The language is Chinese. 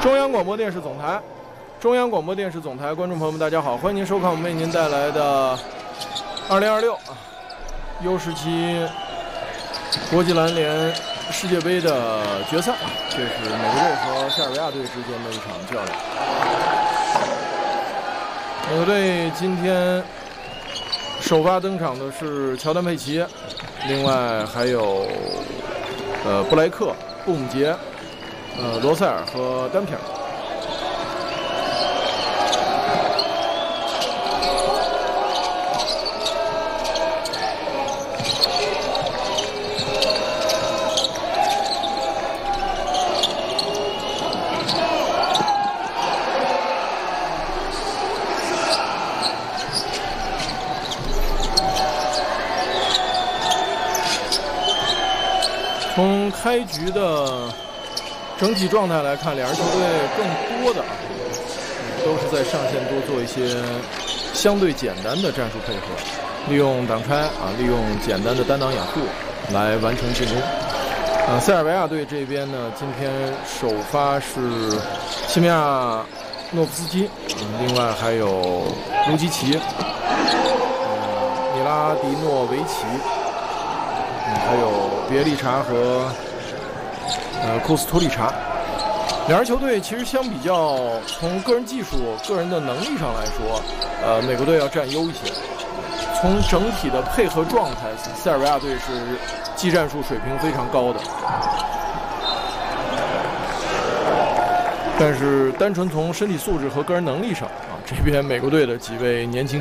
中央广播电视总台，中央广播电视总台，观众朋友们，大家好，欢迎您收看我们为您带来的2026 U17国际篮联世界杯的决赛，这是美国队和塞尔维亚队之间的一场较量。美国队今天首发登场的是乔丹·佩奇，另外还有布莱克、布姆杰、罗塞尔和丹皮尔。从开局的整体状态来看，两支球队更多的都是在上线多做一些相对简单的战术配合，利用挡拆利用简单的单挡掩护来完成进攻。塞尔维亚队这边呢，今天首发是西米亚诺夫斯基，另外还有卢基奇、米拉迪诺维奇。还有别利查和库斯图里查，两支球队其实相比较，从个人技术、个人的能力上来说，美国队要占优一些。从整体的配合状态，塞尔维亚队是技战术水平非常高的。但是单纯从身体素质和个人能力上这边美国队的几位年轻